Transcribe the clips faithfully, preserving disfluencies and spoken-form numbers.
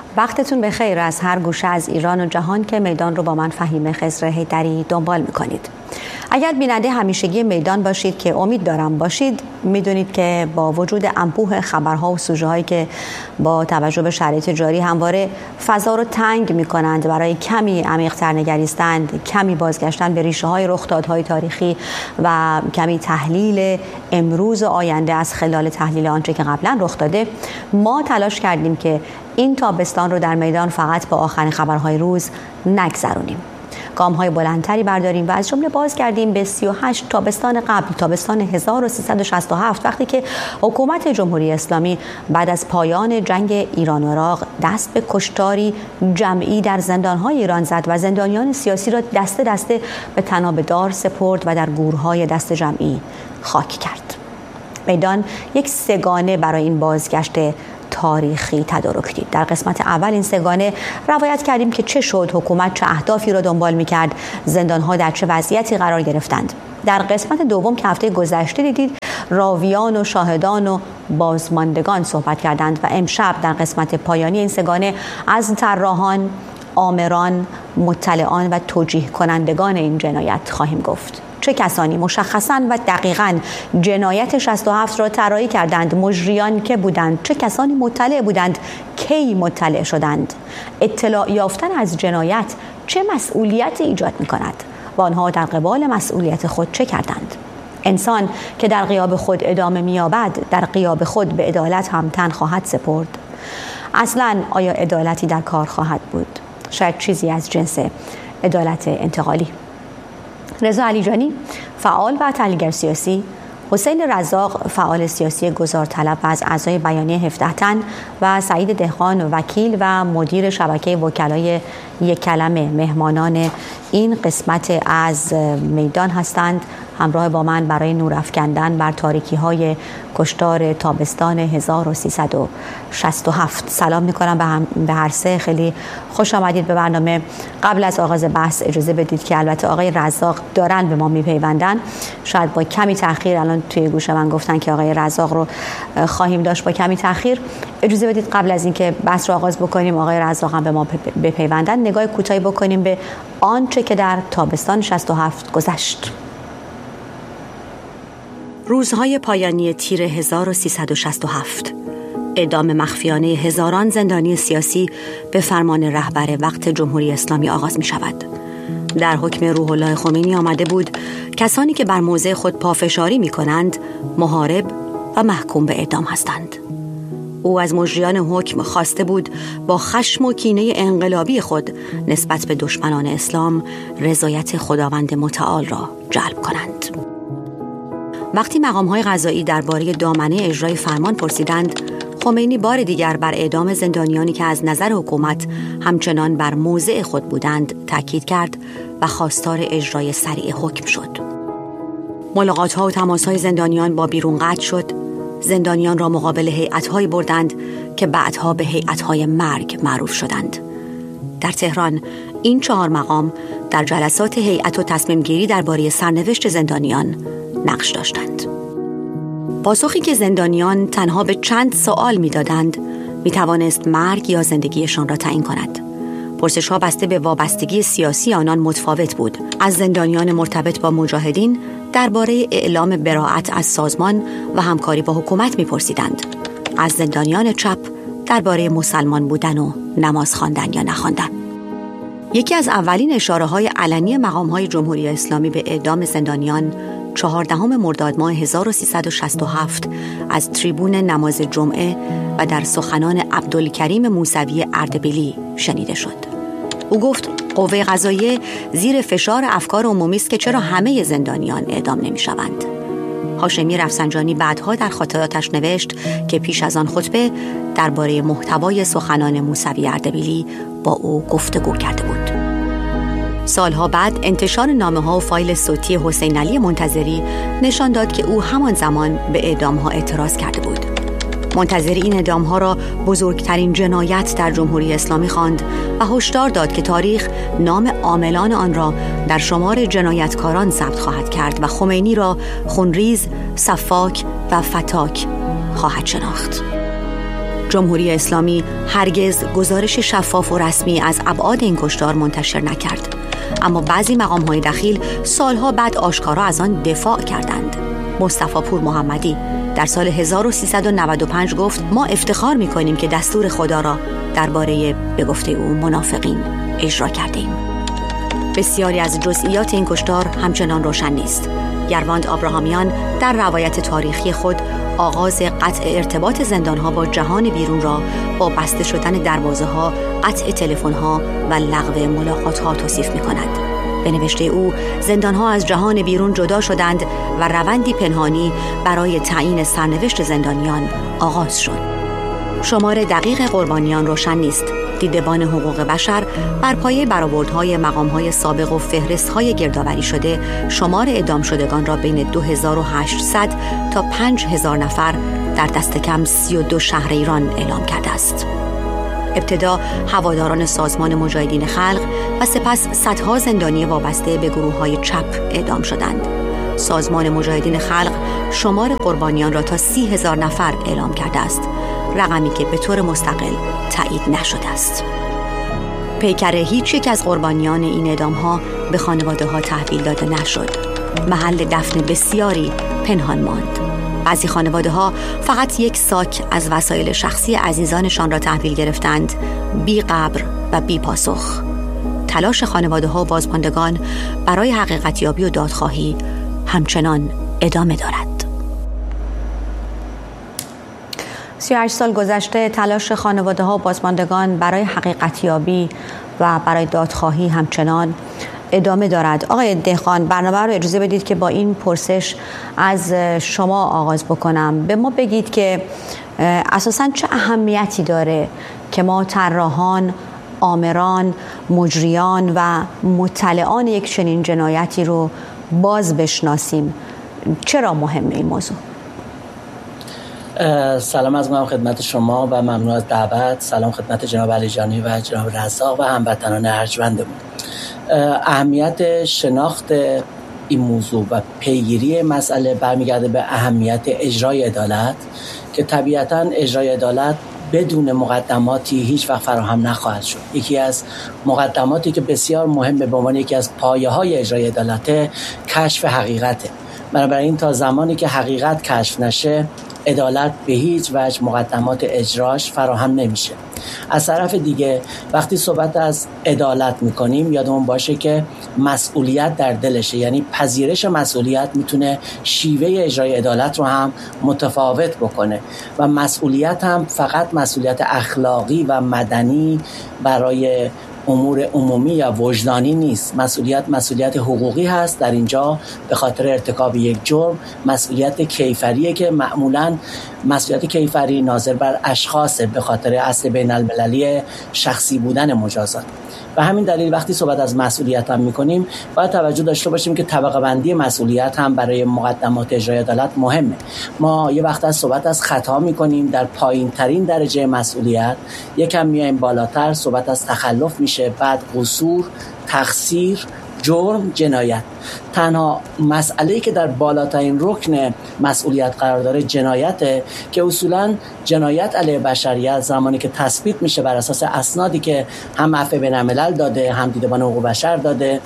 وقتتون بخیر از هر گوشه از ایران و جهان که میدان رو با من فهیم خضر حیدری دنبال میکنید. اگر بیننده همیشگی میدان باشید که امید دارم باشید، میدونید که با وجود انبوه خبرها و سوژه هایی که با توجه به شرایط جاری همواره فضا رو تنگ میکنند برای کمی عمیق‌تر نگریستند، کمی بازگشتن به ریشه های رخدادهای تاریخی و کمی تحلیل امروز و آینده از خلال تحلیل آنچه که قبلا رخ داده، ما تلاش کردیم که این تابستان رو در میدان فقط با آخرین خبرهای روز نگذرونیم. گام‌های بلندتری برداریم و از جمله باز کردیم به سی و هشت تابستان قبل، تابستان هزار و سیصد و شصت و هفت، وقتی که حکومت جمهوری اسلامی بعد از پایان جنگ ایران و عراق دست به کشتاری جمعی در زندان‌های ایران زد و زندانیان سیاسی را دسته دسته به طناب دار سپرد و در گورهای دست جمعی خاک کرد. میدان یک سگانه برای این بازگشت تاریخی تدارک دید. در قسمت اول این سگانه روایت کردیم که چه شد، حکومت چه اهدافی را دنبال می‌کرد، زندان‌ها در چه وضعیتی قرار گرفتند. در قسمت دوم که هفته گذشته دیدید، راویان و شاهدان و بازماندگان صحبت کردند و امشب در قسمت پایانی این سگانه از طراحان، آمران، مطلعان و توجیه کنندگان این جنایت خواهیم گفت. چه کسانی مشخصاً و دقیقاً جنایت شصت و هفت را طراحی کردند؟ مجریان که بودند؟ چه کسانی مطلع بودند؟ کی مطلع شدند؟ اطلاع یافتن از جنایت چه مسئولیتی ایجاد می‌کند و آنها در قبال مسئولیت خود چه کردند؟ انسان که در غیاب خود ادامه می‌یابد، در غیاب خود به عدالت هم تن خواهد سپرد. اصلاً آیا عدالتی در کار خواهد بود؟ شاید چیزی از جنس عدالت انتقالی. رضا علیجانی، فعال و تحلیلگر سیاسی، حسین رزاق، فعال سیاسی گذارطلب و از اعضای بیانیه هفده تن و سعید دهقان، وکیل و مدیر شبکه وکلای یک کلمه، مهمانان این قسمت از میدان هستند. همراه با من برای نور افکندن بر تاریکی های کشتار تابستان هزار و سیصد و شصت و هفت سلام میکنم به, هم به هر سه. خیلی خوش آمدید به برنامه. قبل از آغاز بحث اجازه بدید که البته آقای رزاق دارن به ما میپیوندن، شاید با کمی تاخیر، الان توی گوش من گفتن که آقای رزاق رو خواهیم داشت با کمی تاخیر. اجازه بدید قبل از اینکه بحث رو آغاز بکنیم آقای رزاق هم به ما بپیوندن، نگاه کوتاهی بکنیم به آنچه که در تابستان شصت و هفت گذشت. روزهای پایانی تیر هزار و سیصد و شصت و هفت، اعدام مخفیانه هزاران زندانی سیاسی به فرمان رهبر وقت جمهوری اسلامی آغاز می شود. در حکم روح الله خمینی آمده بود کسانی که بر موضع خود پافشاری می کنند محارب و محکوم به اعدام هستند. او از مجریان حکم خواسته بود با خشم و کینه انقلابی خود نسبت به دشمنان اسلام رضایت خداوند متعال را جلب کنند. وقتی مقام‌های قضایی درباره دامنه اجرای فرمان پرسیدند، خمینی بار دیگر بر اعدام زندانیانی که از نظر حکومت همچنان بر موضع خود بودند تاکید کرد و خواستار اجرای سریع حکم شد. ملاقات‌ها و تماس‌های زندانیان با بیرون قطع شد. زندانیان را مقابل هیئت‌هایی بردند که بعدها به هیئت‌های مرگ معروف شدند. در تهران این چهار مقام در جلسات هیئت و تصمیم گیری درباره سرنوشت زندانیان نقش داشتند. پاسخی که زندانیان تنها به چند سوال می‌دادند می‌توانست مرگ یا زندگیشان را تعیین کند. پرسش‌ها بسته به وابستگی سیاسی آنان متفاوت بود. از زندانیان مرتبط با مجاهدین درباره اعلام براءت از سازمان و همکاری با حکومت می‌پرسیدند. از زندانیان چپ درباره مسلمان بودن و نماز خواندن یا نخواندن. یکی از اولین اشاره‌های علنی مقام‌های جمهوری اسلامی به اعدام زندانیان چهاردهم مرداد ماه هزار و سیصد و شصت و هفت از تریبون نماز جمعه و در سخنان عبدالکریم موسوی اردبیلی شنیده شد. او گفت قوه قضاییه زیر فشار افکار عمومی است که چرا همه زندانیان اعدام نمی‌شوند. هاشمی رفسنجانی بعدها در خاطراتش نوشت که پیش از آن خطبه درباره محتوای سخنان موسوی اردبیلی با او گفتگو کرده بود. سالها بعد انتشار نامه‌ها و فایل صوتی حسین علی منتظری نشان داد که او همان زمان به اعدام‌ها اعتراض کرده بود. منتظری این اعدام‌ها را بزرگترین جنایت در جمهوری اسلامی خواند و هشدار داد که تاریخ نام عاملان آن را در شمار جنایتکاران ثبت خواهد کرد و خمینی را خونریز، سفاک و فتاک خواهد شناخت. خمینی جمهوری اسلامی هرگز گزارش شفاف و رسمی از ابعاد این کشتار منتشر نکرد، اما بعضی مقام‌های دخیل سالها بعد آشکارا از آن دفاع کردند. مصطفی پور محمدی در سال هزار و سیصد و نود و پنج گفت: ما افتخار می‌کنیم که دستور خدا را درباره به گفته او منافقین اجرا کردیم. بسیاری از جزئیات این کشتار همچنان روشن نیست. گرواند آبراهامیان در روایت تاریخی خود آغاز قطع ارتباط زندانها با جهان بیرون را با بسته شدن دروازه‌ها، قطع تلفن‌ها و لغو ملاقات‌ها توصیف می‌کند. به نوشته او زندانها از جهان بیرون جدا شدند و روندی پنهانی برای تعیین سرنوشت زندانیان آغاز شد. شمار دقیق قربانیان روشن نیست. دیدبان حقوق بشر بر پایه برآوردهای مقام‌های سابق و فهرست‌های گردآوری شده شمار اعدام شدگان را بین دو هزار و هشتصد تا پنج هزار نفر در دست کم سی و دو شهر ایران اعلام کرده است. ابتدا هواداران سازمان مجاهدین خلق و سپس صدها زندانی وابسته به گروه‌های چپ اعدام شدند. سازمان مجاهدین خلق شمار قربانیان را تا سی هزار نفر اعلام کرده است، رقمی که به طور مستقل تایید نشده است. پیکر هیچ یک از قربانیان این اعدام‌ها به خانواده‌ها تحویل داده نشد. محل دفن بسیاری پنهان ماند. بعضی خانواده‌ها فقط یک ساک از وسایل شخصی عزیزانشان را تحویل گرفتند، بی قبر و بی پاسخ. تلاش خانواده‌ها و بازماندگان برای حقیقتیابی و دادخواهی همچنان ادامه دارد. سی و هشت سال گذشته تلاش خانواده‌ها و بازماندگان برای حقیقتیابی و برای دادخواهی همچنان ادامه دارد. آقای دهقان، برنامه رو اجازه بدید که با این پرسش از شما آغاز بکنم. به ما بگید که اساساً چه اهمیتی داره که ما طراحان، آمران، مجریان و مطلعان یک چنین جنایتی رو باز بشناسیم؟ چرا مهمه این موضوع؟ سلام از من خدمت شما و ممنون از دعوت. سلام خدمت جناب علیجانی و جناب رزاق و هموطنان ارجمندمون. اهمیت شناخت این موضوع و پیگیری مسئله برمیگرده به اهمیت اجرای عدالت که طبیعتاً اجرای عدالت بدون مقدماتی هیچ وقت فراهم نخواهد شد. یکی از مقدماتی که بسیار مهمه به عنوان یکی از پایه‌های اجرای عدالت کشف حقیقته. بنابراین تا زمانی که حقیقت کشف نشه عدالت به هیچ وجه مقدمات اجراش فراهم نمیشه. از طرف دیگه وقتی صحبت از عدالت میکنیم یادمون باشه که مسئولیت در دلشه، یعنی پذیرش مسئولیت میتونه شیوه اجرای عدالت رو هم متفاوت بکنه و مسئولیت هم فقط مسئولیت اخلاقی و مدنی برای امور عمومی یا وجدانی نیست. مسئولیت مسئولیت حقوقی هست. در اینجا به خاطر ارتکاب یک جرم مسئولیت کیفریه که معمولاً مسئولیت کیفری ناظر بر اشخاص به خاطر اصل بین المللی شخصی بودن مجازات. و همین دلیل وقتی صحبت از مسئولیت هم میکنیم باید توجه داشته باشیم که طبقه بندی مسئولیت هم برای مقدمات اجرای عدالت مهمه. ما یه وقت از صحبت از خطا میکنیم در پایین ترین درجه مسئولیت، یکم میایم بالاتر صحبت از تخلف میشه، بعد قصور، تقصیر، جرم، جنایت. تنها مسئله‌ای که در بالاترین رکن مسئولیت قرار داره جنایته که اصولاً جنایت علیه بشریت زمانی که تثبیت میشه بر اساس اسنادی که هم عفو بین‌الملل داده، هم دیدبان حقوق بشر داده،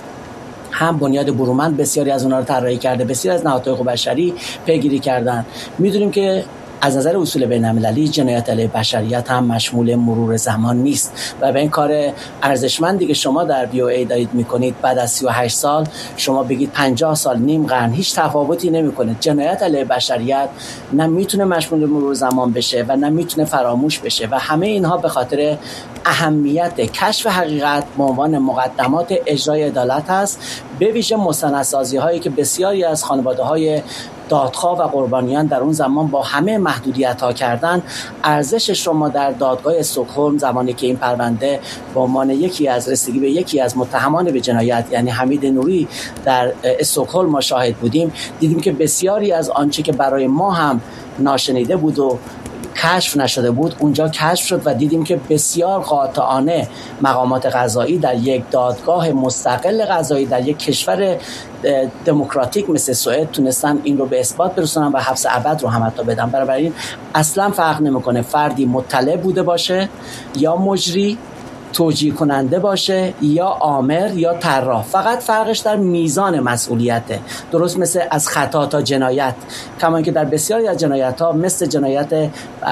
هم بنیاد برومند بسیاری از اونها رو طراحی کرده، بسیاری از نهادهای حقوق بشری پیگیری کردن. میدونیم که از نظر اصول بین‌المللی جنایت علیه بشریت هم مشمول مرور زمان نیست و به این کار ارزشمندی که شما در وی او ای دارید میکنید بعد از سی و هشت سال شما بگید پنجاه سال، نیم قرن، هیچ تفاوتی نمیکنه. جنایت علیه بشریت نه میتونه مشمول مرور زمان بشه و نه میتونه فراموش بشه و همه اینها به خاطر اهمیت کشف حقیقت به عنوان مقدمات اجرای عدالت هست، به ویژه مستندسازی هایی که بسیاری از خانواده های دادخواه و قربانیان در اون زمان با همه محدودیت ها کردن. ارزشش رو ما در دادگاه استکهلم زمانی که این پرونده به عنوان یکی از رسیدگی به یکی از متهمان به جنایت یعنی حمید نوری در استکهلم ما شاهد بودیم، دیدیم که بسیاری از آنچه که برای ما هم ناشنیده بود و کشف نشده بود اونجا کشف شد و دیدیم که بسیار قاطعانه مقامات قضایی در یک دادگاه مستقل قضایی در یک کشور دموکراتیک مثل سوئد تونستن این رو به اثبات برسونن و حبس ابد رو هم حتی بدن. بنابراین اصلا فرق نمیکنه فردی مطلع بوده باشه یا مجری، توجیه کننده باشه یا آمر یا طراح، فقط فرقش در میزان مسئولیته. درست مثل از خطا تا جنایت، کما اینکه در بسیاری از جنایت ها مثل جنایت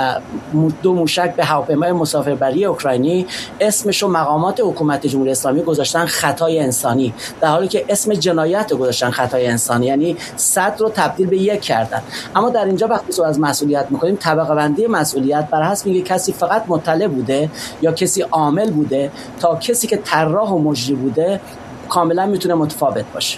دو موشک به هواپیمای مسافربری اوکراینی اسمشو مقامات حکومت جمهوری اسلامی گذاشتن خطای انسانی، در حالی که اسم جنایت رو گذاشتن خطای انسانی، یعنی صد رو تبدیل به یک کردن. اما در اینجا وقتی صحبت از مسئولیت میکنیم، طبقه بندی مسئولیت بر حسب اینکه کسی فقط مطلع بوده یا کسی عامل بوده تا کسی که طراح و مجری بوده کاملا میتونه متفاوت باشه.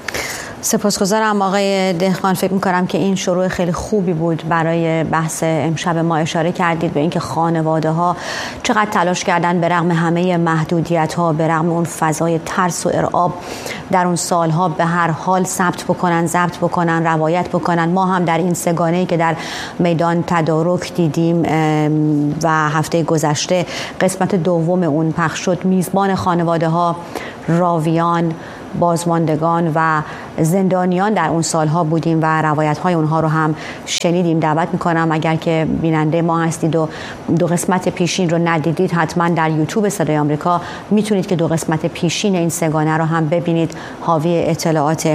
سپاسگزارم آقای دهقان. فکر میکنم که این شروع خیلی خوبی بود برای بحث امشب ما. اشاره کردید به اینکه خانواده ها چقدر تلاش کردن به رغم همه محدودیت ها، به رغم اون فضای ترس و ارعاب در اون سالها به هر حال ثبت بکنن، ضبط بکنن، روایت بکنن. ما هم در این سگانه‌ای که در میدان تدارک دیدیم و هفته گذشته قسمت دوم اون پخش شد، میزبان خانواده ها، راویان، بازماندگان و زندانیان در اون سالها بودیم و روایت‌های اونها رو هم شنیدیم. دعوت میکنم اگر که بیننده ما هستید و دو قسمت پیشین رو ندیدید، حتما در یوتیوب صدای آمریکا میتونید که دو قسمت پیشین این سگانه رو هم ببینید، حاوی اطلاعات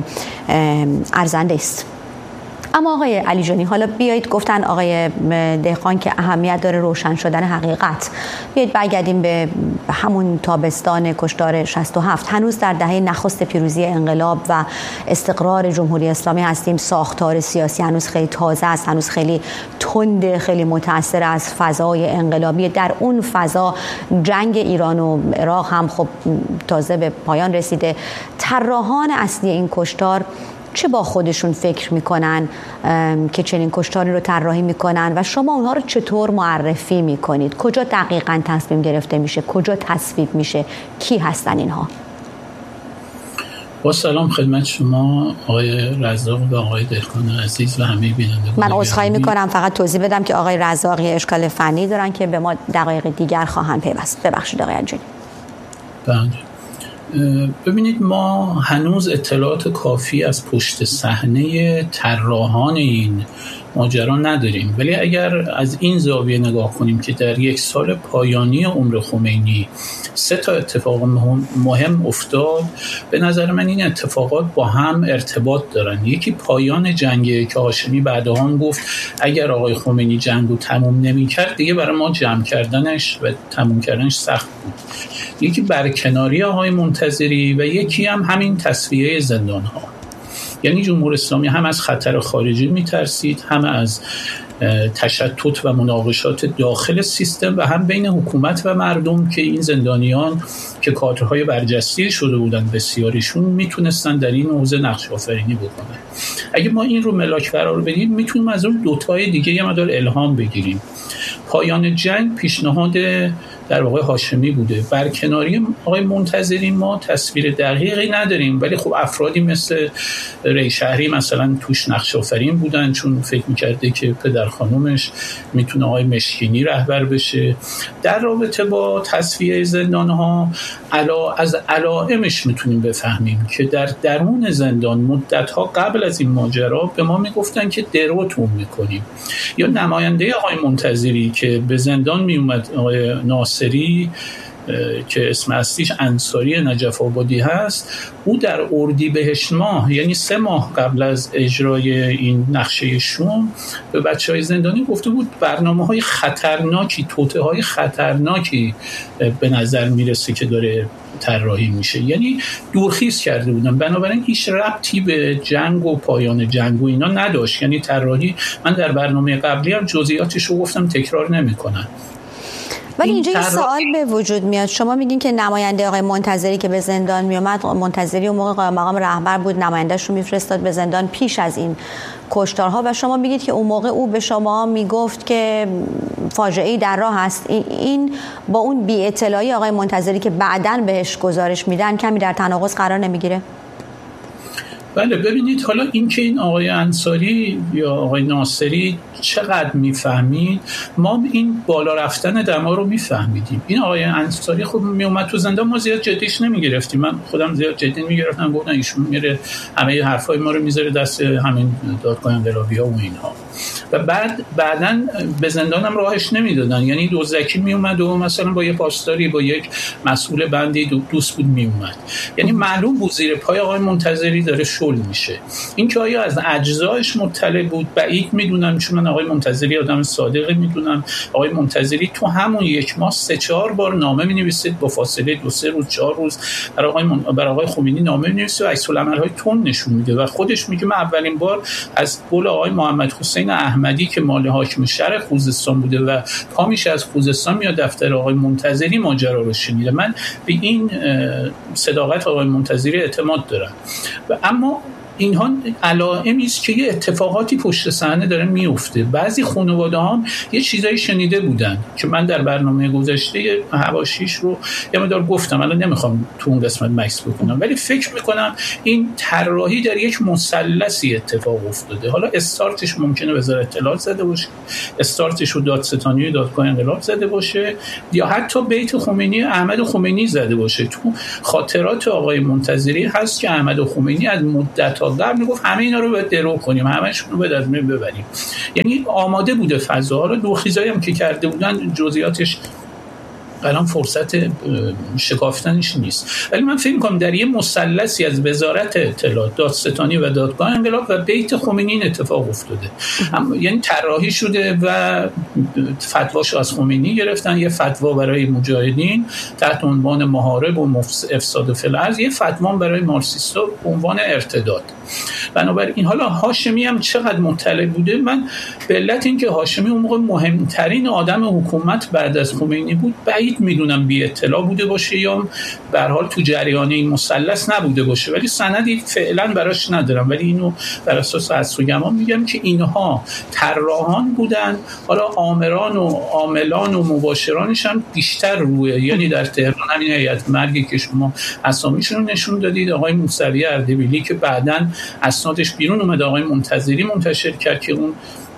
ارزنده است. اما آقای علی جانی، حالا بیایید، گفتن آقای دهقان که اهمیت داره روشن شدن حقیقت. بیایید برگردیم به همون تابستان کشتار شصت و هفت. هنوز در دهه نخست پیروزی انقلاب و استقرار جمهوری اسلامی هستیم. ساختار سیاسی هنوز خیلی تازه است، هنوز خیلی تند، خیلی متأثر از فضای انقلابی. در اون فضا جنگ ایران و عراق هم خب تازه به پایان رسیده. طراحان اصلی این کشتار چه با خودشون فکر میکنن که چنین کشتاری رو طراحی میکنن و شما اونها رو چطور معرفی میکنید؟ کجا دقیقاً تصمیم گرفته میشه؟ کجا تصویب میشه؟ کی هستن اینها؟ با سلام خدمت شما آقای رزاق و آقای دهقان عزیز و همه بینندگان. من عذرخواهی میکنم، فقط توضیح بدم که آقای رزاق یه اشکال فنی دارن که به ما دقایق دیگر خواهند پیوست. ببخشید آقای انجانی. بله. ببینید، ما هنوز اطلاعات کافی از پشت صحنه طراحان این ماجرا نداریم، ولی اگر از این زاویه نگاه کنیم که در یک سال پایانی عمر خمینی سه تا اتفاق مهم, مهم افتاد، به نظر من این اتفاقات با هم ارتباط دارن. یکی پایان جنگ که هاشمی بعدها هم گفت اگر آقای خمینی جنگ رو تموم نمی کرد دیگه برای ما جمع کردنش و تموم کردنش سخت بود. یکی برکناری آقای منتظری و یکی هم همین تصفیه زندان ها. یعنی جمهوری اسلامی هم از خطر خارجی میترسید، هم از تشتت و مناقشات داخل سیستم و هم بین حکومت و مردم که این زندانیان که کادرهای برجسته شده بودن بسیاریشون میتونستن در این حوزه نقش آفرینی بکنن. اگه ما این رو ملاک قرار بدیم میتونیم از اون دوتای دیگه یه مقدار الهام بگیریم. پایان جنگ پیشنهاد در واقع هاشمی بوده. برکناری آقای منتظری ما تصویر دقیقی نداریم، ولی خب افرادی مثل ری شهری مثلا توش نقش آفرین بودن، چون فکر میکرده که پدر خانومش میتونه آقای مشکینی رهبر بشه. در رابطه با تصفیه زندانها علا از علائمش میتونیم بفهمیم که در درون زندان مدتها قبل از این ماجرا به ما میگفتن که دروتون میکنیم. یا نماینده آقای منتظری که به زندان میومد، آقای ناصری که اسم اصلیش انصاری نجف آبادی هست، او در اردیبهشت ماه، یعنی سه ماه قبل از اجرای این نقشه شوم، به بچهای زندانی گفته بود برنامه‌های خطرناکی، توطئه‌های خطرناکی به نظر میرسه که داره طراحی میشه. یعنی دورخیز کرده بودن، بنابراین هیچ ربطی به جنگ و پایان جنگ و اینا نداشت. یعنی طراحی، من در برنامه قبلی هم جزئیاتش رو گفتم، تکرار نمیکنن. ولی اینجا یه سوال به وجود میاد. شما میگین که نماینده آقای منتظری که به زندان میومد، منتظری اون موقع قائم مقام رهبر بود، نماینده‌اش رو میفرستاد به زندان پیش از این کشتارها، و شما میگید که اون موقع او به شما میگفت که فاجعه‌ای در راه است. این با اون بی اطلاعی آقای منتظری که بعداً بهش گزارش میدن کمی در تناقض قرار نمیگیره؟ بله ببینید، حالا اینکه این آقای انصاری یا آقای ناصری چقدر میفهمید، ما این بالا رفتن دما رو میفهمیدیم. این آقای انصاری خب میومد تو زندان، ما زیاد جدیش نمیگرفتیم، من خودم زیاد جدی میگرفتم، گفتن ایشون میره همه حرفای ما رو میذاره دست همین دادگاه انقلابی‌ها و اینها. و بعد بعداً به زندانم راهش نمیدادن، یعنی دزدکی میومد و مثلا با یه پاسداری با یک مسئول بندی دوست بود میومد، یعنی معلوم بود زیر پای آقای منتظری داره شل میشه. این که آیا از اجزایش مطلع بود بعید میدونم، چون من آقای منتظری آدم صادقی میدونم. آقای منتظری تو همون یک ماه سه چهار بار نامه مینویسید با فاصله دو سه روز چهار روز برای آقای من... برای آقای خمینی نامه مینویسه و عکس العمل‌های تند نشون میده و خودش میگه من اولین بار از قول آقای محمد حسین احمدی که مال حاکم شهر خوزستان بوده و پا میشه از خوزستان میاد دفتر آقای منتظری ماجرا رو شنیده. من به این صداقت آقای منتظری اعتماد دارم. و اما اینها علائمی است که یه اتفاقاتی پشت صحنه داره میفته. بعضی خانواده هم یه چیزایی شنیده بودن که من در برنامه گذشته حواشیش رو یه مقدار گفتم، الان نمیخوام تو اون قسمت مکس بکنم، ولی فکر میکنم این طراحی در یک مثلثی اتفاق افتاده. حالا استارتش ممکنه وزارت اطلاعات زده باشه، استارتش رو دادستانی و دادگاه انقلاب زده باشه، یا حتی بیت خمینی احمد خمینی زده باشه. تو خاطرات آقای منتظری هست که احمد خمینی از مدت قبل میگفت همه اینا رو باید درو کنیم، همه‌شون رو باید از بین ببریم. یعنی آماده بوده فضا رو. دوخیزایی هم که کرده بودن جزئیاتش الان فرصت شکافتنش نیست، ولی من فکر می‌کنم در یه مثلثی از وزارت اطلاعات، دادستانی و دادگاه انقلاب و بیت خمینی این اتفاق افتاده. یعنی طراحی شده و فتواش از خمینی گرفتن، یه فتوا برای مجاهدین تحت عنوان محارب و افساد فی الارض، یه فتوا برای مارکسیستا به عنوان ارتداد. بنابراین حالا هاشمی هم چقدر مطلع بوده، من به علت اینکه هاشمی اون موقع مهمترین آدم حکومت بعد از خمینی بود، بعید میدونم بی اطلاع بوده باشه یا به هر حال تو جریان این مثلث نبوده باشه، ولی سندی فعلا براش ندارم. ولی اینو بر اساس حدس و گمان میگم که اینها طراحان بودن. حالا آمران و عاملان و مباشرانش هم بیشتر روی، یعنی در تهران همین هیئت مرگی که شما اسامیشون نشون دادید، آقای موسوی اردبیلی که بعداً اسنادش بیرون اومد، آقای منتظری منتشر کرد که اون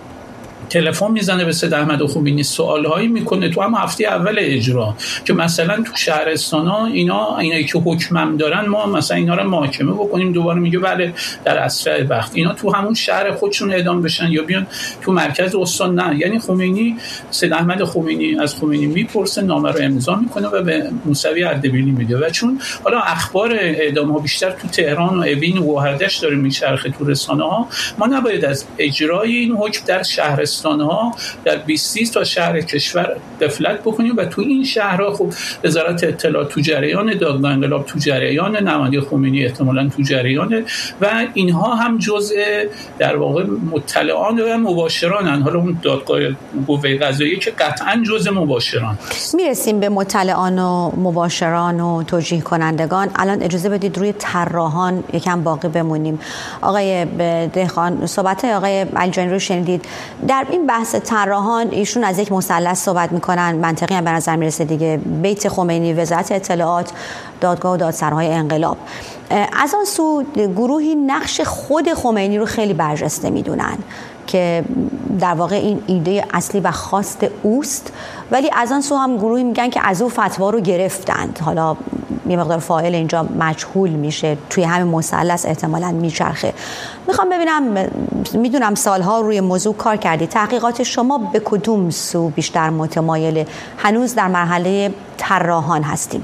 تلفن میزنه به سید احمد خمینی، سوالهایی میکنه تو هم هفته اول اجرا که مثلا تو شهرستانا اینا اینایی که حکمم دارن ما مثلا اینا رو محاکمه بکنیم. دوباره میگه بله در اسرع وقت اینا تو همون شهر خودشون اعدام بشن یا بیان تو مرکز استان. نه، یعنی خمینی، سید احمد خمینی از خمینی میپرسه، نامه رو امضا میکنه و به موسوی اردبیلی میده. و چون حالا اخبار اعدام ها بیشتر تو تهران و اوین و هردش داره میچرخه تو رسانه ها، ما نباید از اجرای این حکم در شهر ها در بیست تا شهر کشور غفلت بکنیم و تو این شهرها خب وزارت اطلاعات تو جریان، دادگاه انقلاب تو جریان، نماینده خمینی احتمالاً تو جریان و اینها هم جزء در واقع مطلعان و مباشرانن. حالا اون دادگاه قوه قضاییه که قطعاً جزء مباشران. میرسیم به مطلعان و مباشران و توجیه کنندگان. الان اجازه بدید روی طراحان یکم باقی بمونیم. آقای دهقان، صحبت آقای الجانی رو شنیدید. در این بحث طراحان ایشون از یک مثلث صحبت میکنن، منطقی هم به نظر میرسه دیگه، بیت خمینی، وزارت اطلاعات، دادگاه و دادسرای انقلاب. از آن سو گروهی نقش خود خمینی رو خیلی برجسته میدونن که در واقع این ایده اصلی و خواست اوست، ولی از آن سو هم گروهی میگن که از او فتوا رو گرفتند. حالا یه مقدار فاعل اینجا مجهول میشه، توی همین مثلث احتمالاً میچرخه. میخوام ببینم، میدونم سالها روی موضوع کار کردید، تحقیقات شما به کدوم سو بیشتر متمایله؟ هنوز در مرحله طراحان هستیم.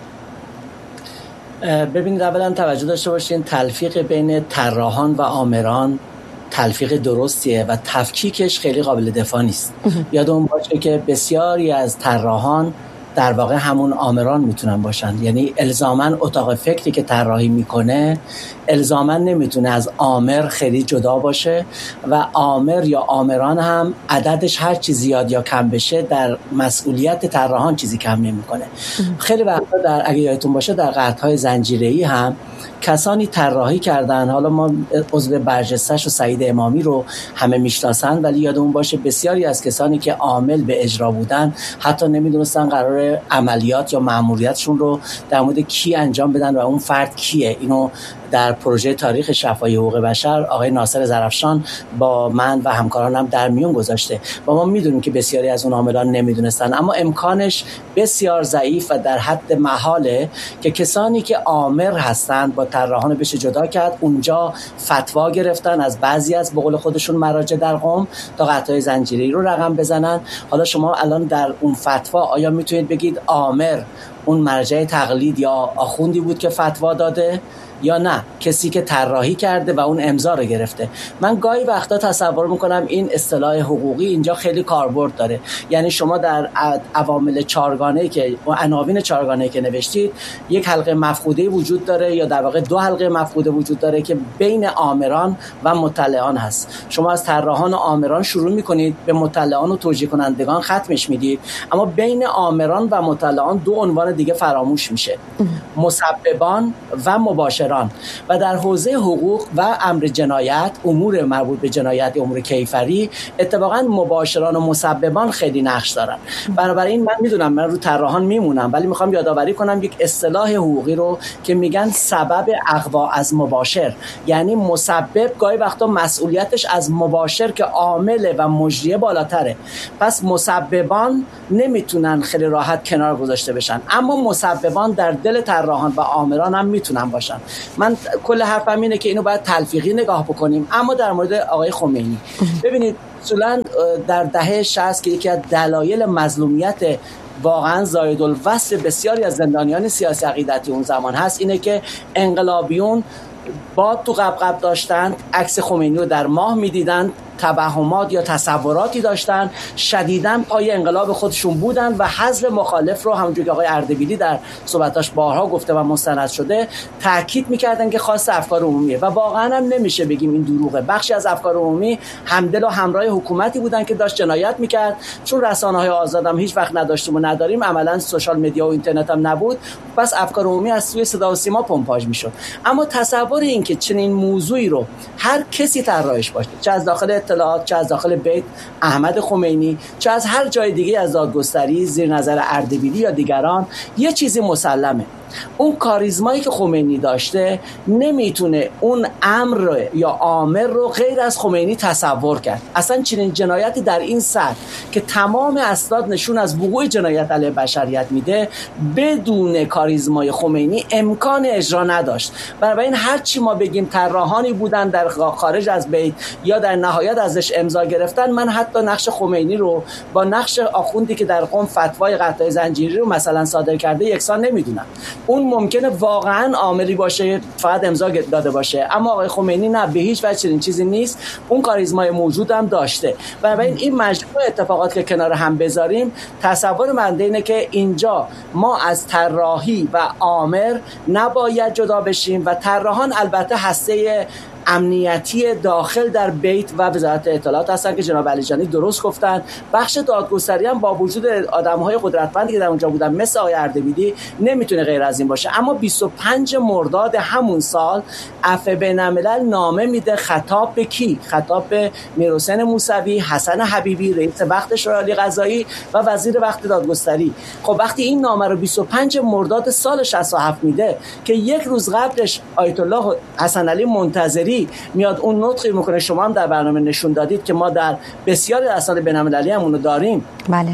ببینید، اولا توجه داشته باشین تلفیق بین طراحان و آمران تلفیق درستیه و تفکیکش خیلی قابل دفاع نیست. یادمون باشه که بسیاری از طراحان در واقع همون آمران میتونن باشن، یعنی الزاماً اتاق فکری که طراحی میکنه الزاماً نمیتونه از آمر خیلی جدا باشه و آمر یا آمران هم عددش هر چی زیاد یا کم بشه در مسئولیت طراحان چیزی کم نمیکنه. خیلی وقتا در اگه یادتون باشه در قطعهای زنجیره‌ای هم کسانی طراحی کردن، حالا ما عضو برجسته‌ش و سعید امامی رو همه میشناسن، ولی یادمون باشه بسیاری از کسانی که عامل به اجرا بودن حتی نمیدونستن قرار عملیات یا مأموریتشون رو در مورد کی انجام بدن و اون فرد کیه. اینو در پروژه تاریخ شفای حقوق بشر آقای ناصر زرافشان با من و همکارانم در میون گذاشته و ما میدونیم که بسیاری از اون عاملان نمیدونستن، اما امکانش بسیار ضعیف و در حد محاله که کسانی که آمر هستند با طراحان بشه جدا کرد. اونجا فتوا گرفتن از بعضی از به قول خودشون مراجع در قم تا قطعای زنجیری رو رقم بزنن. حالا شما الان در اون فتوا آیا میتونید بگید آمر اون مرجع تقلید یا آخوندی بود که فتوا داده یا نه کسی که طراحی کرده و اون امضا رو گرفته؟ من گاهی وقتا تصور میکنم این اصطلاح حقوقی اینجا خیلی کاربرد داره. یعنی شما در عوامل چهارگانه‌ای که عناوین چهارگانه‌ای که نوشتید یک حلقه مفقوده وجود داره یا در واقع دو حلقه مفقوده وجود داره که بین آمران و مطلعان هست. شما از طراحان و آمران شروع میکنید، به مطلعان و توجیه کنندگان ختمش میدید، اما بین آمران و مطلعان دو عنوان دیگه فراموش میشه: مسببان و مباشران. و در حوزه حقوق و امر جنایت، امور مربوط به جنایت، امور کیفری، اتفاقا مباشران و مسببان خیلی نقش دارن. بنابراین من میدونم من رو طراحان میمونم، ولی میخوام یادآوری کنم یک اصطلاح حقوقی رو که میگن سبب اقوا از مباشر، یعنی مسبب گاهی وقتا مسئولیتش از مباشر که عامل و مجریه بالاتره. پس مسببان نمیتونن خیلی راحت کنار گذاشته بشن، اما مسببان در دل طراحان و آمران هم میتونن باشن. من کل حرفم اینه که اینو باید تلفیقی نگاه بکنیم. اما در مورد آقای خمینی ببینید، اصولا در دهه شصت که یکی از دلایل مظلومیت واقعا زاید الوصف بسیاری از زندانیان سیاسی عقیدتی اون زمان هست اینه که انقلابیون باد تو قبقب داشتن، عکس خمینی رو در ماه میدیدن، توهمات یا تصوراتی داشتن، شدیداً پای انقلاب خودشون بودن و حزب مخالف رو همونجوری که آقای اردبیلی در صحبتاش بارها گفته و مستند شده تاکید میکردن که خاص افکار عمومیه و واقعاً هم نمیشه بگیم این دروغه. بخشی از افکار عمومی همدل و همراه حکومتی بودن که داشت جنایت میکرد، چون رسانه‌های آزاد هم هیچ وقت نداشتیم و نداریم، عملاً سوشال مدیا و اینترنت هم نبود، پس افکار عمومی از سوی صدا و سیما پمپاژ میشد. اما تصور این که چنین موضوعی رو هر کسی طراحش باشه، چه از داخل اطلاعات، چه از داخل بیت احمد خمینی، چه از هر جای دیگه از دادگستری زیر نظر اردبیلی یا دیگران، یه چیزی مسلمه: اون کاریزمایی که خمینی داشته نمیتونه اون امر یا آمر رو غیر از خمینی تصور کرد. اصلا چنین جنایتی در این سطح که تمام اسناد نشون از وقوع جنایت علیه بشریت میده، بدون کاریزمای خمینی امکان اجرا نداشت. بنابراین هر چی ما بگیم طراحانی بودن در خارج از بیت یا در نهایت ازش امضا گرفتن، من حتی نقش خمینی رو با نقش آخوندی که در قم فتوای قطع زنجیری رو مثلا صادر کرده یکسان نمیدونم. اون ممکنه واقعا عاملی باشه، فقط امضا داده باشه، اما آقای خمینی نه، به هیچ وجه چنین چیزی نیست. اون کاریزمای موجود هم داشته. بنابراین این مجموعه اتفاقات که کنار هم بذاریم، تصور من اینه که اینجا ما از طراحی و آمر نباید جدا بشیم و طراحان البته هسته امنیتی داخل در بیت و وزارت اطلاعات هستن که جناب علیجانی درست گفتن. بخش دادگستری هم با وجود آدم‌های قدرتمندی که در اونجا بودن مثل آقای اردبیلی نمیتونه غیر از این باشه. اما بیست و پنج مرداد همون سال عفو بین‌الملل نامه میده، خطاب به کی؟ خطاب به میرحسین موسوی، حسن حبیبی رئیس وقت شورای قضایی و وزیر وقت دادگستری. خب وقتی این نامه رو بیست و پنج مرداد سال شصت و هفت میده که یک روز قبلش آیت الله حسن علی منتظری میاد اون نطقی میکنه، شما هم در برنامه نشون دادید که ما در بسیاری اسناد بین‌المللی هم اونو داریم. بله.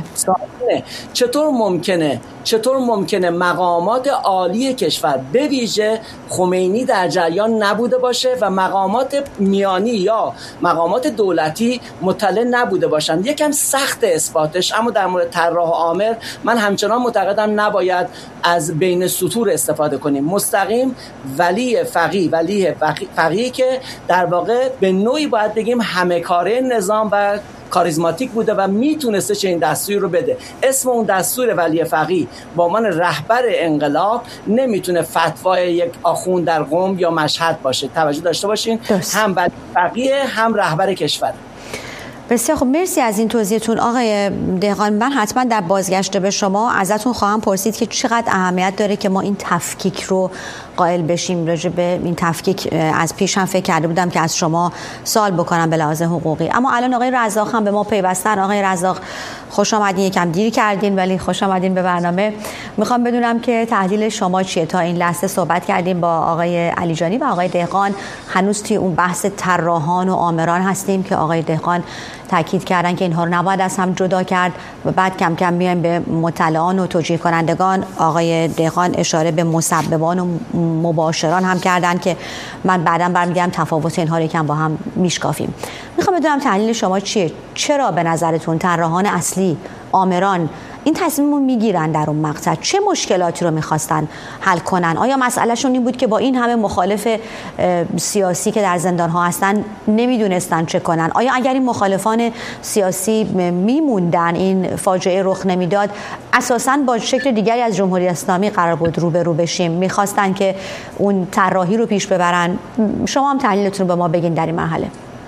چطور ممکنه چطور ممکنه مقامات عالی کشور به ویژه خمینی در جریان نبوده باشه و مقامات میانی یا مقامات دولتی مطلع نبوده باشن؟ یکم سخت اثباتش، اما در مورد طراح و آمر من همچنان معتقدم نباید از بین سطور استفاده کنیم. مستقیم ولی فقیه ولی فقیه که در واقع به نوعی باید بگیم همه کاره نظام و کاریزماتیک بوده و میتونسته چه این دستوری رو بده. اسم اون دستور ولی فقیه با عنوان رهبر انقلاب نمیتونه فتوای یک آخوند در قم یا مشهد باشه. توجه داشته باشین، هم ولی فقیه هم رهبر کشور. بسیار خب، مرسی از این توضیحتون آقای دهقان. من حتما در بازگشت به شما ازتون خواهم پرسید که چقدر اهمیت داره که ما این تفکیک رو قائل بشیم. راجع به این تفکیک از پیش هم فکر کرده بودم که از شما سوال بکنم به لحاظ حقوقی، اما الان آقای رزاق هم به ما پیوستن. آقای رزاق خوش آمدین، یکم دیر کردین ولی خوش آمدین به برنامه. میخوام بدونم که تحلیل شما چیه. تا این لحظه صحبت کردیم با آقای علیجانی و آقای دهقان، هنوز توی اون بحث طراحان و آمران هستیم که آقای دهقان تاکید کردن که اینها رو نباید از هم جدا کرد و بعد کم کم میایم به مطلعان و توجیه کنندگان. آقای دهقان اشاره به مسببان و مباشران هم کردن که من بعداً برمیگردم تفاوت اینها رو یکم با هم میشکافیم. میخوام بدونم تحلیل شما چیه؟ چرا به نظرتون طراحان اصلی، آمران این تصمیم رو میگیرن در اون مقطع؟ چه مشکلاتی رو میخواستن حل کنن؟ آیا مسئلهشون این بود که با این همه مخالف سیاسی که در زندان ها هستن نمیدونستن چه کنن؟ آیا اگر این مخالفان سیاسی میموندن این فاجعه رخ نمیداد؟ اساساً با شکل دیگری از جمهوری اسلامی قرار بود روبرو بشیم، میخواستن که اون طراحی رو پیش ببرن. شما هم تحلیلتون رو به ما بگین در این مرحله.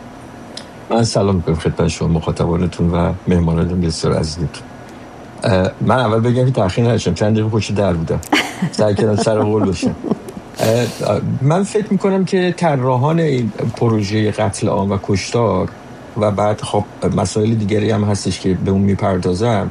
من سلام می‌کنم خدمت شما مخاطبانتون و مهمانانتون بسیار عزیزتون. من اول بگم که تأخیر نداشتم، چند دقیقه پشت در بودم، سعی کردم سر قول باشم. من فکر میکنم که طراحان این پروژه قتل عام و کشتار و بعد خب مسائل دیگری هم هستش که به اون میپردازم،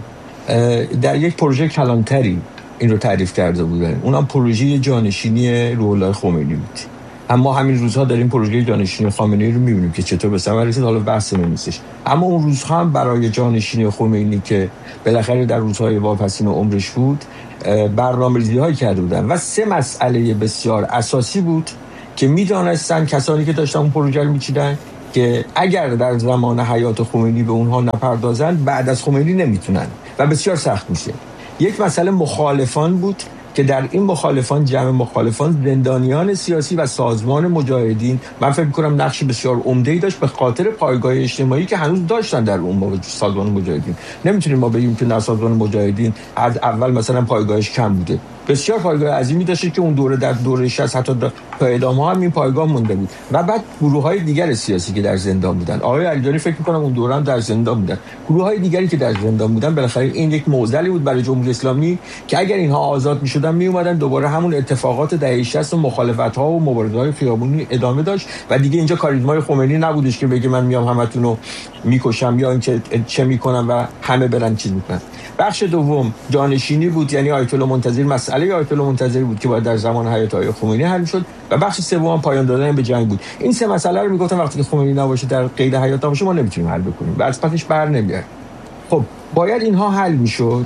در یک پروژه کلانتری این رو تعریف کرده بودن. اونم پروژه جانشینی روح الله خمینی بود. اما همین روزها داریم پروژه جانشینی خامنه‌ای رو می‌بینیم که چطور به ثمر رسید، حالا بحث نیستش. اما اون روزها هم برای جانشینی خمینی که بالاخره در روزهای واپسین عمرش بود برنامه‌ریزی‌هایی کرده بودن و سه مسئله بسیار اساسی بود که می‌دانستن کسانی که داشتن اون پروژه رو می‌چیدن که اگر در زمان حیات خمینی به اونها نپردازن بعد از خمینی نمیتونن و بسیار سخت میشه. یک مسئله مخالفان بود که در این مخالفان، جمع مخالفان زندانیان سیاسی و سازمان مجاهدین، من فکر می‌کنم نقش بسیار عمده‌ای داشت به خاطر پایگاه اجتماعی که هنوز داشتن در اون موقع سازمان مجاهدین. نمیتونیم ما بگیم که سازمان مجاهدین از اول مثلا پایگاهش کم بوده. بسیار پایگاه عظیمی داشته که اون دوره در دوره شصت حتی تا ادامه هم این پایگاه مونده بود. و بعد گروه‌های دیگر سیاسی که در زندان بودن. آقای علیجانی فکر می‌کنم اون دوره هم در زندان بودن. گروه‌های دیگری که در زندان بودن، بالاخره این یک معضلی بود برای جمهوری اسلامی که اگر اینها آزاد می‌شدن میومدن دوباره همون اتفاقات دهه شصت و مخالفت‌ها و مبارزه‌های خیابونی ادامه داشت و دیگه اینجا کاریزمای خمینی نبودش که بگه من میام همتون رو میکشم یا اینکه چه میکنم و همه برن چیز میکنن. بخش دوم جانشینی بود، یعنی آیت الله منتظر، مسئله آیت الله منتظری بود که باید در زمان حیات آقای خمینی حل شد و بخش سوم پایان دادن به جنگ بود. این سه مسئله رو میگفتن وقتی که خمینی نباشه، در قید حیات نباشه، ما نمیتونیم حل بکنیم و از پسش بر نمیاد. خب باید اینها حل میشد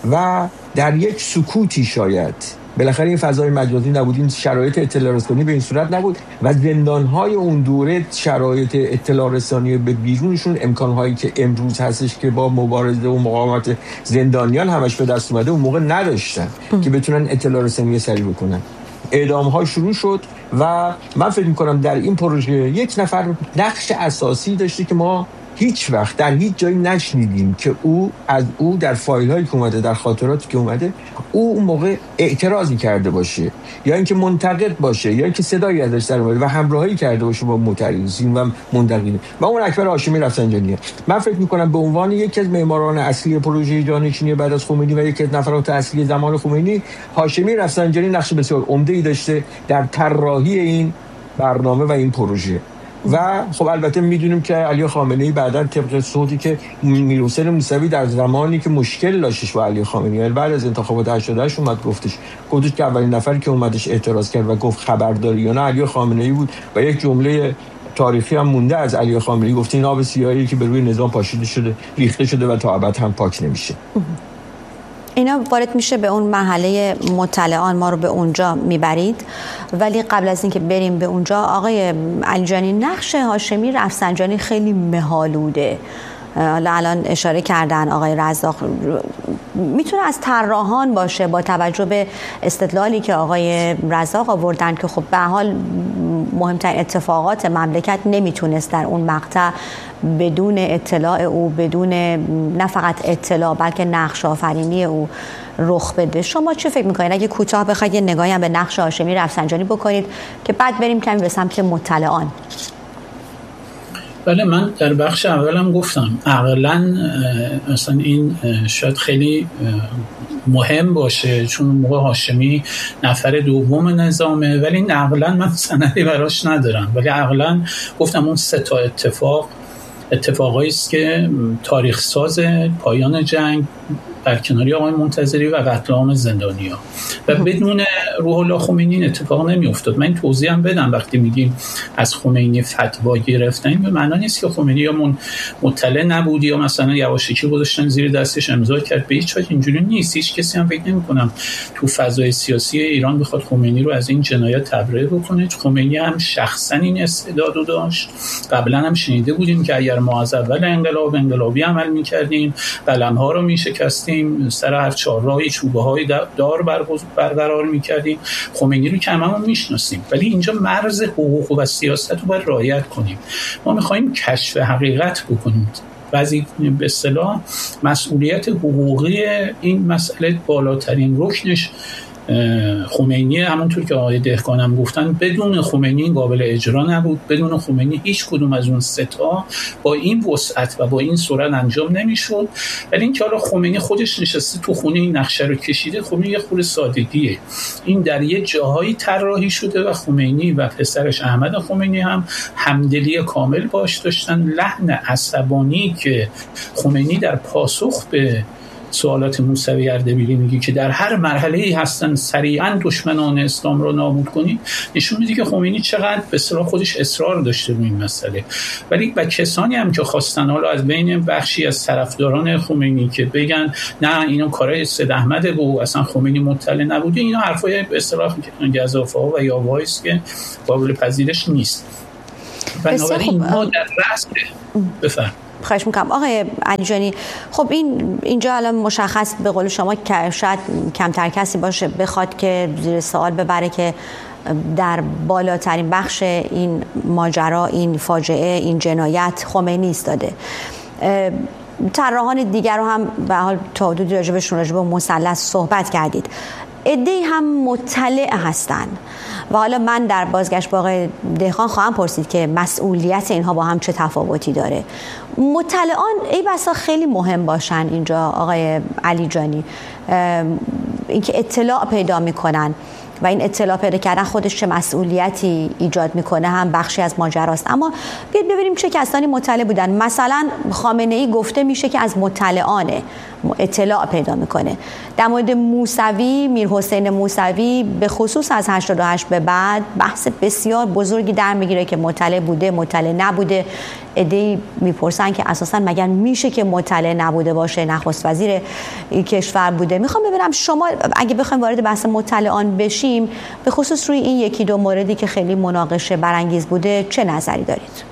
و در یک سکوتی شاید بالاخره این فضای مجازی نبود، این شرایط اطلاع رسانی به این صورت نبود و زندان‌های اون دوره شرایط اطلاع رسانی به بیرونشون امکان‌هایی که امروز هستش که با مبارزه و مقاومت زندانیان همش به دست اومده اون موقع نداشتن که بتونن اطلاع رسانی سریع بکنن. اعدام‌ها شروع شد و من فکر می‌کنم در این پروژه یک نفر نقش اساسی داشته که ما هیچ وقت در هیچ جایی نشنیدیم که او از او در فایل‌هایی که اومده، در خاطراتی که اومده، او اون موقع اعتراضی کرده باشه یا اینکه منتقد باشه یا اینکه صدایی ازش در اومده و همراهی کرده باشه با معترضین و منتقدین. و اون اکبر هاشمی رفسنجانیه. من فکر می‌کنم به عنوان یکی از معماران اصلی پروژه جانشینی بعد از خمینی و یکی از نفرات اصلی زمان خمینی، هاشمی رفسنجانی نقش بسیار عمده‌ای داشته در طراحی این برنامه و این پروژه. و خب البته میدونیم که علی خامنه‌ای بعداً طبق صوتی که میرحسین موسوی در زمانی که مشکل داشتش با علی خامنه‌ای بعد از انتخابات هشتاد و هشت اومد گفتش گفتش که اولین نفری که اومدش اعتراض کرد و گفت خبرداری یا نه علی خامنه‌ای بود و یک جمله تاریخی هم مونده از علی خامنه‌ای، گفت این آب سیاهی که به روی نظام پاشیده شده ریخته شده و تا ابد هم پاک نمیشه. اینا وارد میشه به اون مرحله مطلعان، ما رو به اونجا میبرید. ولی قبل از اینکه بریم به اونجا، آقای علیجانی، نقش هاشمی رفسنجانی خیلی مه‌آلوده. الان اشاره کردن آقای رزاق، میتونه از طراحان باشه با توجه به استدلالی که آقای رزاق آوردن که خب به حال مهمترین اتفاقات مملکت نمیتونست در اون مقطع بدون اطلاع او، بدون نه فقط اطلاع بلکه نقش آفرینی او رخ بده. شما چه فکر میکنید؟ اگه کوتاه بخواید یه نگاهی هم به نقش هاشمی رفسنجانی بکنید که بعد بریم کمی به سمت مطلعان. بله، من در بخش اولم گفتم عقلاً مثلا این شاید خیلی مهم باشه چون موقع هاشمی نفر دوم نظامه، ولی عقلاً من سندی براش ندارم، ولی عقلاً گفتم اون سه تا اتفاق اتفاقایی است که تاریخ ساز پایان جنگ، برکناری آقای منتظری و قتل عام زندانی‌ها و بدون روح الله خمینی این اتفاق نمی افتاد. من این توضیح هم بدم، وقتی میگیم از خمینی فتوا گرفتن به معنی نیست که خمینی یا مطلع نبود یا مثلا یواشکی گذاشتن زیر دستش امضا کرد، به هیچ وجه اینجوری نیست. هیچ کسی هم فکر نمی‌کنم تو فضای سیاسی ایران بخواد خمینی رو از این جنایات تبرئه بکنه. خمینی هم شخصا این استعدادو داشت. قبلا هم شنیده بودیم که اگر ما از اول انقلاب انقلابی عمل می‌کردیم، قلم‌ها رو می‌شکستیم، سر هر چهارراهی چوبه‌های دار برقرار می‌کردیم. خمینی رو که هممون میشناسیم، ولی اینجا مرز حقوق و سیاست رو باید رعایت کنیم. ما می‌خوایم کشف حقیقت بکنیم. بعضی به اصطلاح مسئولیت حقوقی این مسئله بالاترین رکنش خمینی، همونطور که آقای دهقانم گفتن، بدون خمینی این قابل اجرا نبود. بدون خمینی هیچ کدوم از اون سه تا با این وسعت و با این سرعت انجام نمیشد. ولی اینکه حالا خمینی خودش نشسته تو خونه این نقشه رو کشیده، خمینی یه خورده سادگیه. این در یه جاهایی طراحی شده و خمینی و پسرش احمد خمینی هم همدلی کامل باش داشتن. لحن عصبانی که خمینی در پاسخ به سوالات موسوی اردبیلی میگه که در هر مرحله‌ای هستن سریعا دشمنان اسلام رو نابود کنید، نشون میده که خمینی چقدر به اصطلاح خودش اصرار داشته روی این مسئله. ولی با کسانی هم که خواستن حالا از بین بخشی از طرفداران خمینی که بگن نه اینا کارای سید احمد و اصلا خمینی مطلع نبوده، اینا حرفای به اصطلاح گزافه‌ها و یاوه‌ای است که قابل پذیرش نیست. بنابراین ما در رأس بفرم خواهش میکنم آقای علیجانی. خب این اینجا الان مشخص به قول شما که شاید کمتر کسی باشه بخواد که زیر سوال ببره که در بالاترین بخش این ماجرا، این فاجعه، این جنایت خمینی ایستاده. طراحان دیگر رو هم به حال تا حدودی راجبشون راجب مثلث صحبت کردید. عده‌ای هم مطلع هستن و حالا من در بازگشت با آقای دهقان خواهم پرسید که مسئولیت اینها با هم چه تفاوتی داره. مطلعان ای بسا خیلی مهم باشن اینجا آقای علیجانی، اینکه اطلاع پیدا میکنن و این اطلاع پیدا کردن خودش چه مسئولیتی ایجاد میکنه هم بخشی از ماجراست. اما بیاید ببینیم چه کسانی مطلع بودن. مثلا خامنه‌ای گفته میشه که از مطلعانه اطلاع پیدا میکنه. در مورد موسوی، میرحسین موسوی به خصوص از هشتاد و هشت به بعد بحث بسیار بزرگی در میگیره که مطلع بوده مطلع نبوده. عده‌ای میپرسن که اساسا مگر میشه که مطلع نبوده باشه، نخست وزیر این کشور بوده. میخوام ببینم شما اگه بخوایم وارد بحث مطلعان بشیم به خصوص روی این یکی دو موردی که خیلی مناقشه برانگیز بوده چه نظری دارید؟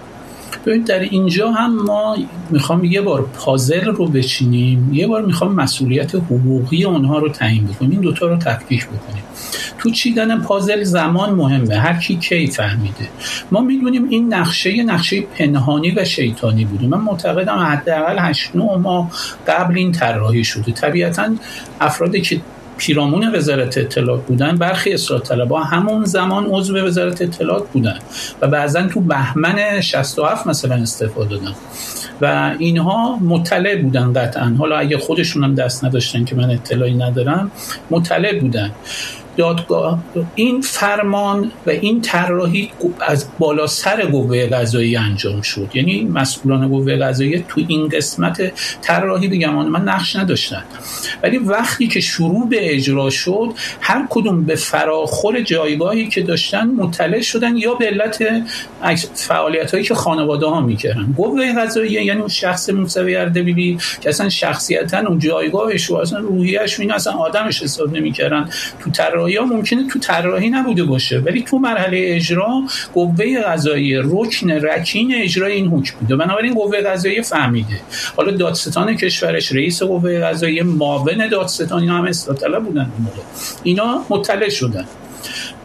در اینجا هم ما میخوام یه بار پازل رو بچینیم، یه بار میخوام مسئولیت حقوقی اونها رو تعیین بکنیم، این دوتا رو تفکیک بکنیم. تو چیدن پازل زمان مهمه، هر کی کی فهمیده. ما میدونیم این نقشه نقشه پنهانی و شیطانی بوده. من معتقدم حداقل هشت نه ماه قبل این طراحی شده. طبیعتاً افرادی که پیرامون وزارت اطلاعات بودن، برخی اصلاح طلبها همون زمان عضو وزارت اطلاعات بودن و بعضن تو بهمن شصت و هفت مثلا استفاده دادن و اینها مطلع بودن قطعا. حالا اگه خودشون هم دست نداشتن که من اطلاعی ندارم، مطلع بودن. دادگاه این فرمان و این طراحی از بالا سر قوه قضاییه انجام شد، یعنی مسئولان قوه قضاییه تو این قسمت طراحی بگم من نقش نداشتن، ولی وقتی که شروع به اجرا شد هر کدوم به فراخور جایگاهی که داشتن مطلع شدن یا به علت فعالیت‌هایی که خانواده ها می‌کردن. قوه قضاییه یعنی شخص موسوی اردبیلی که اصلا شخصیتاً اون جایگاهش و اصلا روحیه‌اش این اصلا آدمش حساب نمی‌کردن، تو طراحی یا ممکنه تو طراحی نبوده باشه ولی تو مرحله اجرا قوه قضاییه رکن رکین اجرای این حکم بوده. بنابراین قوه قضاییه فهمیده. حالا دادستان کشورش، رئیس قوه قضاییه، معاون دادستان، اینا هم اصلاح طلب بودن اون موقع، اینا مطلع شدن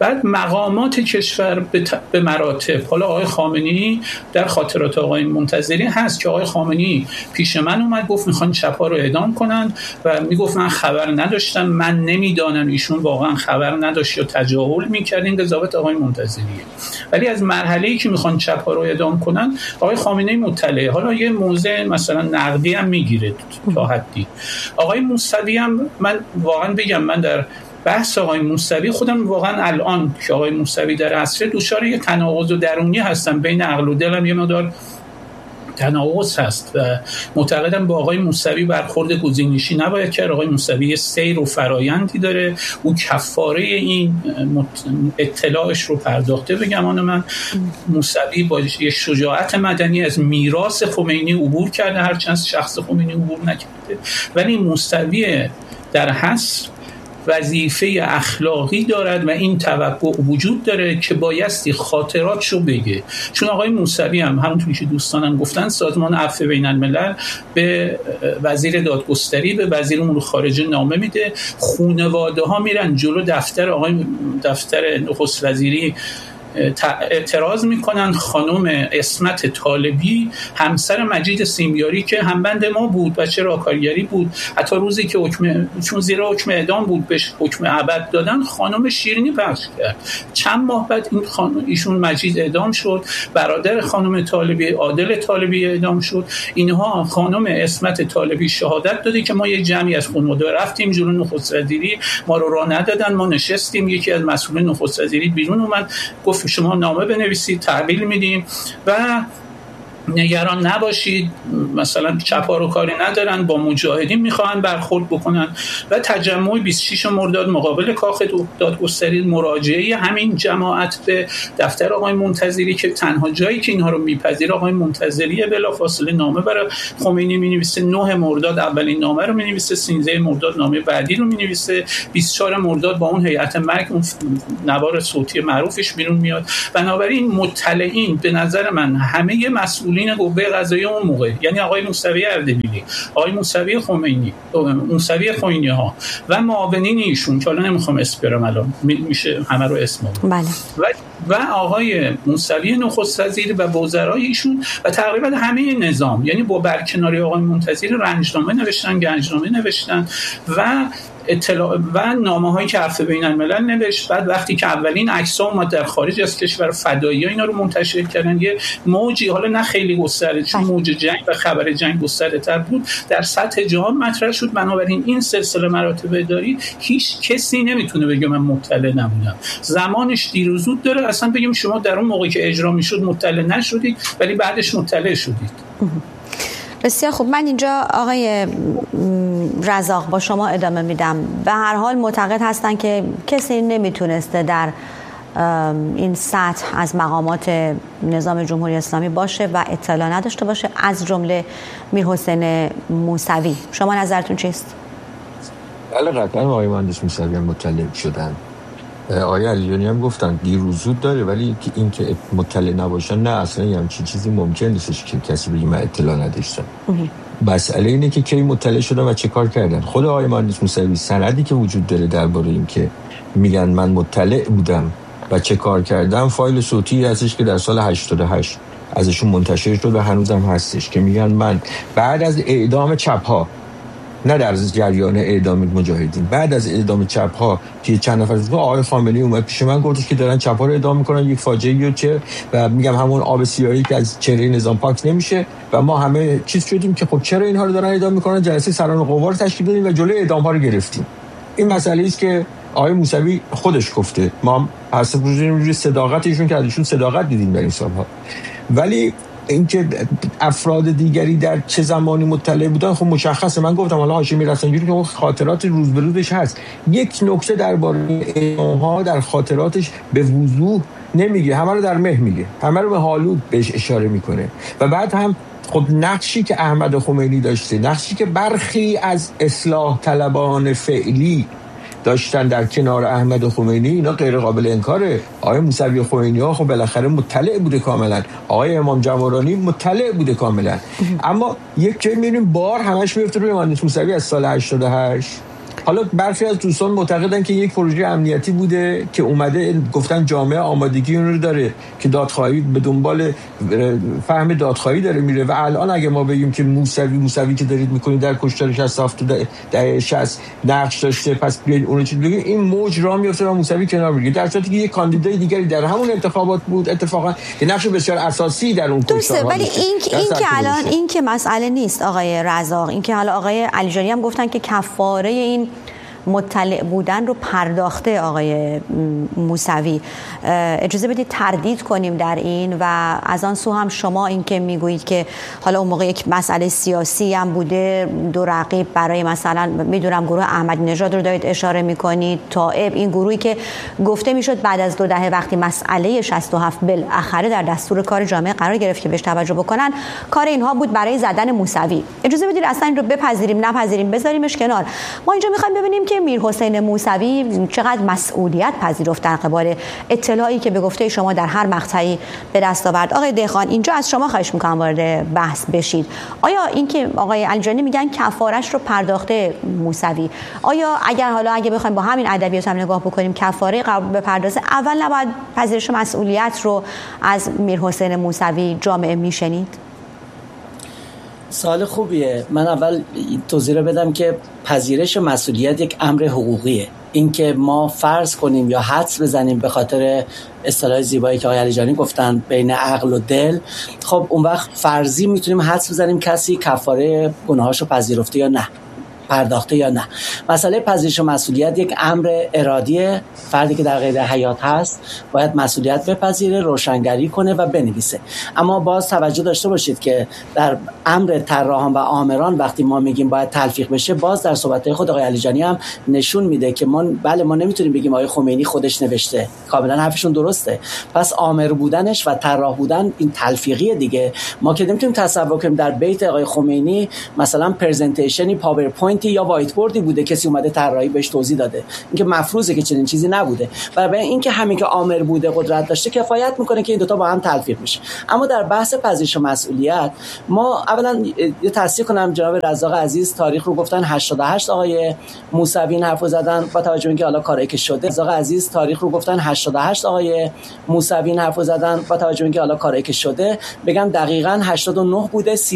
بعد مقامات کشور به, ت... به مراتب، حالا آقای خامنه‌ای در خاطرات آقای منتظری هست که آقای خامنه‌ای پیش من اومد گفت میخوان چپا رو اعدام کنن و میگفت من خبر نداشتم، من نمیدانم. ایشون واقعا خبر نداشت یا تجاهل میکرد، این قضاوت آقای منتظریه. ولی از مرحله‌ای که میخوان چپا رو اعدام کنن آقای خامنه‌ای مطلعه. حالا یه موضع مثلا نقدی هم میگیره تا حدی. آقای موسوی هم من واقعا بگم، من در بحث آقای موسوی خودم واقعا الان که آقای موسوی در عصر دچار یه تناقض درونی هستم، بین عقل و دلم یه مقدار تناقض هست و معتقدم با آقای موسوی برخورد گزینشی نباید کرد. آقای موسوی سیر و فرایندی داره، او کفاره این اطلاعش رو پرداخته. بگم آن من موسوی با یک شجاعت مدنی از میراث خمینی عبور کرده، هرچند شخص خمینی عبور نکرده، ولی موسوی در حصر وظیفه اخلاقی دارد و این توقع وجود داره که بایستی خاطراتشو بگه. چون آقای موسوی هم همونطوری که دوستانم گفتن سازمان عفو بین الملل به وزیر دادگستری، به وزیر امور خارجه نامه میده، خانواده ها میرن جلو دفتر آقای دفتر نخست وزیری اعتراض میکنن. خانم اسمت طالبی همسر مجید سیمیاری که همبند ما بود، بچه راهکارگری بود، حتی روزی که حکم چون زیر حکم اعدام بود بهش حکم ابد دادن، خانم شیرینی پخش کرد. چند ماه بعد این خانم ایشون مجید اعدام شد، برادر خانم طالبی عادل طالبی اعدام شد. اینها خانم اسمت طالبی شهادت داده که ما یک جمعی از خانواده رفتیم جلوی نخست وزیری، ما رو راه ندادن، ما نشستیم، یکی از مسئولین نخست وزیری بیرون اومد گفت شما نامه بنویسید تحویل میدیم و نگران نباشید، مثلا چپا رو کاری ندارن، با مجاهدین میخوان برخورد بکنن. و تجمع بیست و شش مرداد مقابل کاخ دادگستری، مراجعه همین جماعت به دفتر آقای منتظری که تنها جایی که اینها رو میپذیره آقای منتظریه، بلافاصله نامه برای خمینی مینویسه. نه مرداد اولین نامه رو مینویسه، سیزده مرداد نامه بعدی رو مینویسه، بیست و چهار مرداد با اون هیئت مرگ اون نوار صوتی معروفش بیرون میاد. بنابراین مطلعین به نظر من همه مسئول این قوه قضاییه اون موقع، یعنی آقای موسوی اردبیلی، آقای موسوی خمینی، موسوی خمینی ها و معاونین ایشون که حالا نمیخوام اسم برم الان میشه همه رو اسم بله. و و آقای موسوی نخست وزیر و وزرای ایشون و تقریبا همه نظام، یعنی با برکناری آقای منتظری رنجنامه نوشتن، گنجنامه نوشتن و اطلاع و نامه‌هایی که عفو بین الملل نوشت. بعد وقتی که اولین عکس‌ها اومد در خارج از کشور، فدایی‌ها اینا رو منتشر کردن، یه موجی حالا نه خیلی گسترده چون موج جنگ و خبر جنگ گسترده‌تر بود در سطح جهان مطرح شد. بنابراین این سلسله مراتب اداری هیچ کسی نمیتونه بگه من مطلع نبودم. زمانش دیر و زود داره. اصلا بگیم شما در اون موقعی که اجرا میشد مطلع نشدید ولی بعدش مطلع شدید. بسیار خوب. من اینجا آقای رزاق با شما ادامه میدم. به هر حال معتقد هستن که کسی نمیتونسته در این سطح از مقامات نظام جمهوری اسلامی باشه و اطلاع نداشته باشه، از جمله میرحسین موسوی. شما نظرتون چیست؟ بله قطعا آقای مهندس موسوی هم مطلع شدن. آقای علیانی هم گفتن دیر و زود داره، ولی این که مطلع نباشن نه، اصلا یه همچین چیزی ممکن نیستش که کسی بگه من اطلاع نداشتم. مسئله اینه که کی مطلع شدن و چه کار کردن. خود آقای مهندس موسوی سندی که وجود داره درباره این که میگن من مطلع بودم و چه کار کردم، فایل صوتی هستش که در سال هشتاد و هشت ازشون منتشر شد و هنوزم هستش که میگن من بعد از اعدام چپ‌ها، نه در جریان اعدام مجاهدین، بعد از اعدام چپ‌ها که چند نفر از آقای خامنه‌ای اومد پیش من گفتش که دارن چپ‌ها رو اعدام می‌کنن، یک فاجعه‌ایه چه و میگم همون آب سیاهی که از چهره نظام پاک نمیشه و ما همه چیز شدیم که خب چرا اینها رو دارن اعدام می‌کنن. جلسه سران قوا رو تشکیل دادیم و جلوی اعدام‌ها رو گرفتیم. این مسئله است که آقای موسوی خودش گفته، ما حسب روی صداقت ایشون که ازشون صداقت دیدیم در این سال‌ها. ولی اینکه افراد دیگری در چه زمانی مطلع بودن خب مشخصه. من گفتم حالا هاشمی رفسنجانی که خاطرات روز به روزش هست، یک نکته درباره اعدام‌ها در خاطراتش به وضوح نمیگه، همه رو در مه میگه، همه رو به حالود بهش اشاره میکنه. و بعد هم خب نقشی که احمد خمینی داشته، نقشی که برخی از اصلاح طلبان فعلی داشتن در کنار احمد خمینی، اینا غیر قابل انکاره. آقای موسوی خمینی ها خب بالاخره مطلع بوده کاملا، آقای امام جمارانی مطلع بوده کاملا. اما یک جایی میبینیم بار همش میفته روی مهندس موسوی از سال هشتاد و هشت حالا برخی از دوستان معتقدن که یک پروژه امنیتی بوده که اومده گفتن جامعه آمادگی اون رو داره که دادخواهی به دنبال فهم دادخواهی داره میره و الان اگه ما بگیم که موسوی موسوی که دارید میکنید در کشتار شصت و هفت دهه شصت نقش داشته پس بیاید اون رو چیز بگیم، این موج راه میفته و موسوی کنار میگیره، در صورتی که یک کاندیدای دیگری در همون انتخابات بود اتفاقا که نقش بسیار اساسی در اون کشتار. ولی این این که الان این که مسئله نیست آقای رزاق، این که حالا آقای علیجانی هم گفتن که کفاره این مطلع بودن رو پرداخته آقای موسوی. اجازه بدید تردید کنیم در این و از آن سو هم شما این که میگویید که حالا اون موقع یک مسئله سیاسی هم بوده، دو رقیب برای مثلا میدونم گروه احمدی نژاد رو دارید اشاره میکنید، طائب، این گروهی که گفته میشد بعد از دو دهه وقتی مسئله شصت و هفت بالاخره در دستور کار جامعه قرار گرفت که بهش توجه بکنن، کار اینها بود برای زدن موسوی. اجازه بدید اصلا این رو بپذیریم نپذیریم بذاریمش کنار. ما اینجا میخوایم ببینیم که میرحسین موسوی چقدر مسئولیت پذیرفت در قبال اطلاعی که به گفته شما در هر مقطعی به دست آورد. آقای دهقان اینجا از شما خواهش میکنم وارد بحث بشید. آیا این که آقای علیجانی میگن کفارش رو پرداخته موسوی، آیا اگر حالا اگه بخوایم با همین ادبیات هم نگاه بکنیم کفاره قرار بپردازه، اول نباید پذیرش مسئولیت رو از میرحسین موسوی جامعه میشنید؟ سوال خوبیه. من اول توضیح رو بدم که پذیرش مسئولیت یک امر حقوقیه. اینکه ما فرض کنیم یا حدس بزنیم به خاطر اصطلاح زیبایی که آقای علیجانی گفتن بین عقل و دل، خب اون وقت فرضی میتونیم حدس بزنیم کسی کفاره گناهاشو پذیرفته یا نه، پرداخته یا نه. مسئله پذیرش مسئولیت یک امر ارادیه. فردی که در قید حیات هست باید مسئولیت بپذیره، روشنگری کنه و بنویسه. اما باز توجه داشته باشید که در امر طراحان و آمران وقتی ما میگیم باید تلفیق بشه، باز در صحبت‌های خود آقای علیجانی هم نشون میده که ما بله ما نمیتونیم بگیم آقای خمینی خودش نوشته، کاملا حرفشون درسته. پس آمر بودنش و طراح بودن این تلفیقیه دیگه. ما که نمیتونیم تصور کنیم در بیت آقای خمینی مثلا پرزنتیشنی پاورپوینت یا وایت بوردی بوده کسی اومده طراحی بهش توضیح داده. اینکه مفروضه که چنین چیزی نبوده. برای اینکه همین که آمر بوده قدرت داشته کفایت میکنه که این دو تا با هم تلفیق بشه. اما در بحث پذیرش مسئولیت ما اولا یه تصحیح کنم، جناب رزاق عزیز تاریخ رو گفتن هشتاد و هشت آقای موسوی این حرفو زدن، با توجه به اینکه حالا کاری که شده. رزاق عزیز تاریخ رو گفتن هشتاد و هشت آقای موسوی این حرفو زدن، با توجه به اینکه حالا کاری که شده بگم دقیقاً هشتاد و نه بوده.